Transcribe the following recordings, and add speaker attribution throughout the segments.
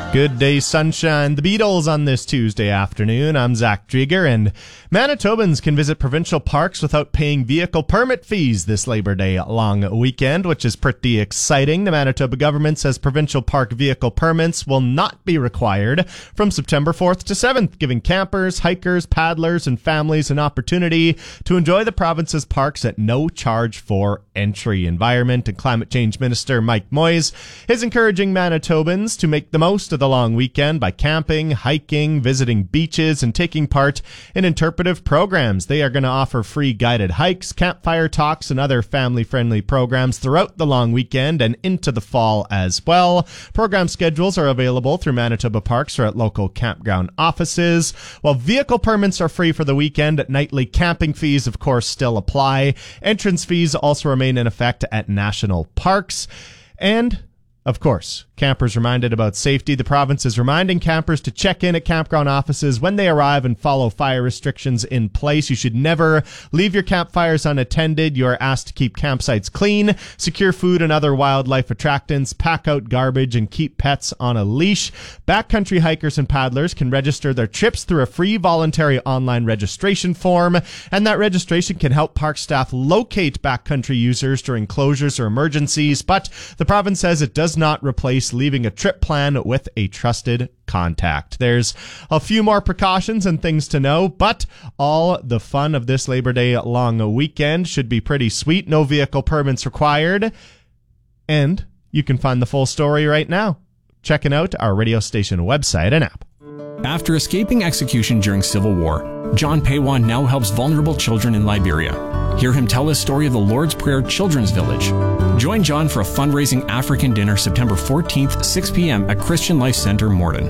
Speaker 1: Good day, sunshine. The Beatles on this Tuesday afternoon. I'm Zach Drieger, and Manitobans can visit provincial parks without paying vehicle permit fees this Labor Day long weekend, which is pretty exciting. The Manitoba government says provincial park vehicle permits will not be required from September 4th to 7th, giving campers, hikers, paddlers, and families an opportunity to enjoy the province's parks at no charge for entry. Environment and Climate Change Minister Mike Moyes is encouraging Manitobans to make the most of the long weekend by camping, hiking, visiting beaches, and taking part in interpretive programs. They are going to offer free guided hikes, campfire talks, and other family-friendly programs throughout the long weekend and into the fall as well. Program schedules are available through Manitoba Parks or at local campground offices. While vehicle permits are free for the weekend, nightly camping fees, of course, still apply. Entrance fees also remain in effect at national parks. And of course, campers reminded about safety. The province is reminding campers to check in at campground offices when they arrive and follow fire restrictions in place. You should never leave your campfires unattended. You are asked to keep campsites clean, secure food and other wildlife attractants, pack out garbage, and keep pets on a leash. Backcountry hikers and paddlers can register their trips through a free voluntary online registration form, and that registration can help park staff locate backcountry users during closures or emergencies. But the province says it does not replace leaving a trip plan with a trusted contact. There's a few more precautions and things to know, but all the fun of this Labor Day long weekend should be pretty sweet. No vehicle permits required. And you can find the full story right now, checking out our radio station website and app.
Speaker 2: After escaping execution during Civil War, John Paywan now helps vulnerable children in Liberia. Hear him tell his story of the Lord's Prayer Children's Village. Join John for a fundraising African dinner September 14th, 6 p.m. at Christian Life Center, Morden.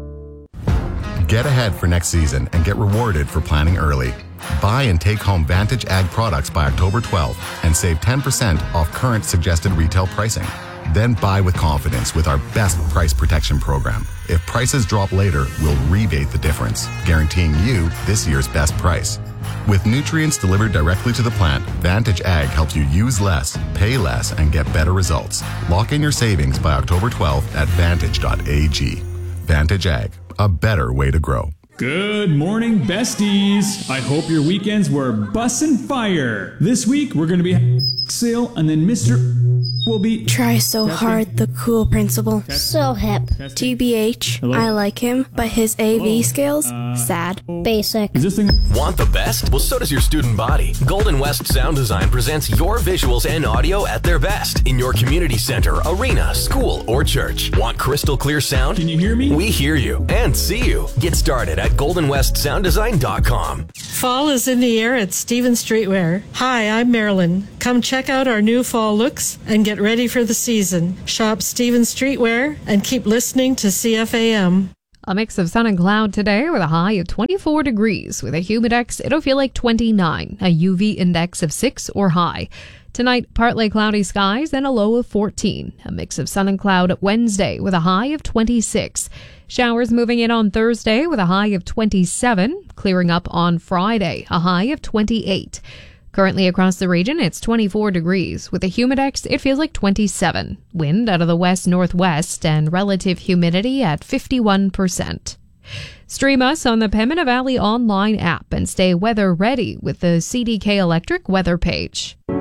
Speaker 3: Get ahead for next season and get rewarded for planning early. Buy and take home Vantage Ag products by October 12th and save 10% off current suggested retail pricing. Then buy with confidence with our best price protection program. If prices drop later, we'll rebate the difference, guaranteeing you this year's best price. With nutrients delivered directly to the plant, Vantage Ag helps you use less, pay less, and get better results. Lock in your savings by October 12th at vantage.ag. Vantage Ag, a better way to grow.
Speaker 4: Good morning, besties. I hope your weekends were bussin' fire. This week, we're going to be sale, and then Mr. will be...
Speaker 5: Try so hard, the cool principal.
Speaker 6: So hip.
Speaker 5: TBH,
Speaker 4: Hello?
Speaker 5: I like him, but his AV skills, sad.
Speaker 6: Basic.
Speaker 4: Is this thing...
Speaker 7: Want the best? Well, so does your student body. Golden West Sound Design presents your visuals and audio at their best in your community center, arena, school, or church. Want crystal clear sound?
Speaker 4: Can you hear me?
Speaker 7: We hear you and see you. Get started at goldenwestsounddesign.com.
Speaker 8: Fall is in the air at Stephen Streetwear. Hi, I'm Marilyn. Come check out our new fall looks and get ready for the season. Shop Stephen Streetwear and keep listening to CFAM.
Speaker 9: A mix of sun and cloud today with a high of 24 degrees. With a humidex, it'll feel like 29, a UV index of 6 or high. Tonight, partly cloudy skies and a low of 14. A mix of sun and cloud Wednesday with a high of 26. Showers moving in on Thursday with a high of 27. Clearing up on Friday, a high of 28. Currently across the region, it's 24 degrees. With a humidex, it feels like 27. Wind out of the west-northwest and relative humidity at 51%. Stream us on the Pembina Valley online app and stay weather ready with the CDK Electric weather page.